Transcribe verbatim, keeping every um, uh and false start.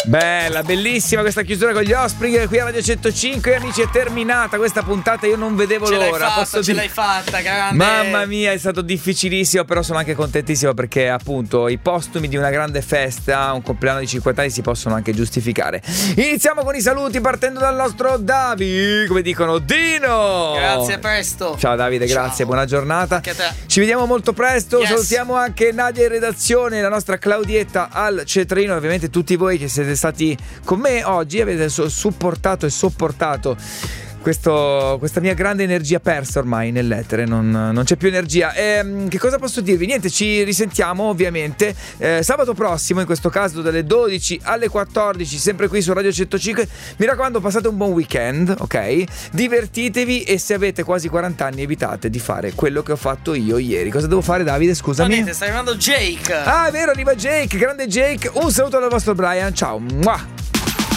Bella, bellissima questa chiusura con gli Offspring qui a Radio centocinque. Amici, è terminata questa puntata, io non vedevo ce l'ora. L'hai fatta, Posso ce dire... l'hai fatta, grande. Mamma mia, è stato difficilissimo, però sono anche contentissimo perché appunto i postumi di una grande festa, un compleanno di cinquanta anni, si possono anche giustificare. Iniziamo con i saluti partendo dal nostro Davi, come dicono Dino. Grazie, a presto. Ciao Davide, grazie, Ciao. buona giornata. Anche a te. Ci vediamo molto presto. Yes. Salutiamo anche Nadia in redazione, la nostra Claudietta al cetrino, ovviamente tutti voi che siete stati con me oggi, avete so- supportato e sopportato questo, questa mia grande energia persa ormai nell'etere, non, non c'è più energia. E, che cosa posso dirvi? Niente, ci risentiamo ovviamente eh, sabato prossimo, in questo caso dalle dodici alle quattordici, sempre qui su Radio centocinque. Mi raccomando, passate un buon weekend, ok? Divertitevi e se avete quasi quaranta anni evitate di fare quello che ho fatto io ieri. Cosa devo fare, Davide? Scusami. No, niente, sta arrivando Jake. Ah, è vero, arriva Jake, grande Jake. Un saluto dal vostro Brian, ciao. Mua.